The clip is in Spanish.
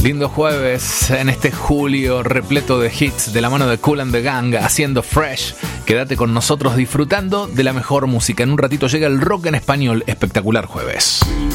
Lindo jueves en este julio repleto de hits de la mano de Kool and the Gang haciendo Fresh. Quédate con nosotros disfrutando de la mejor música. En un ratito llega el rock en español. Espectacular jueves.